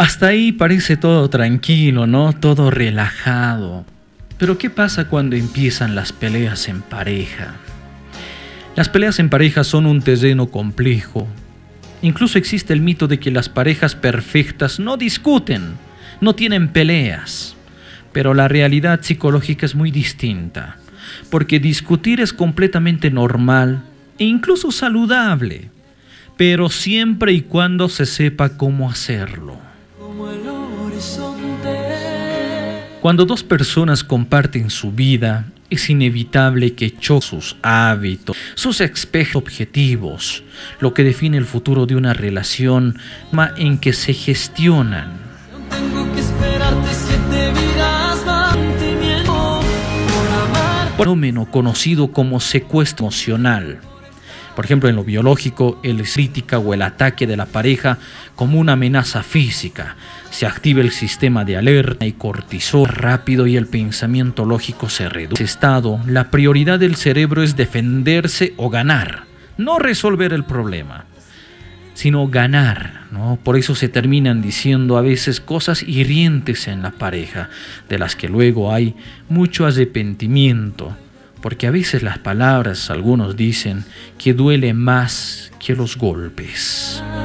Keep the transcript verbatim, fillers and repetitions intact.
Hasta ahí parece todo tranquilo, ¿no? Todo relajado. Pero ¿qué pasa cuando empiezan las peleas en pareja? Las peleas en pareja son un terreno complejo. Incluso existe el mito de que las parejas perfectas no discuten, no tienen peleas. Pero la realidad psicológica es muy distinta, porque discutir es completamente normal e incluso saludable, pero siempre y cuando se sepa cómo hacerlo. Cuando dos personas comparten su vida, es inevitable que choquen sus hábitos, sus expectativas, objetivos, lo que define el futuro de una relación en que se gestionan. Un fenómeno conocido como secuestro emocional. Por ejemplo, en lo biológico, el crítica o el ataque de la pareja como una amenaza física. Se activa el sistema de alerta y cortisol rápido y el pensamiento lógico se reduce. En ese estado, la prioridad del cerebro es defenderse o ganar, no resolver el problema, sino ganar, ¿no? Por eso se terminan diciendo a veces cosas hirientes en la pareja, de las que luego hay mucho arrepentimiento. Porque a veces las palabras, algunos dicen, que duele más que los golpes.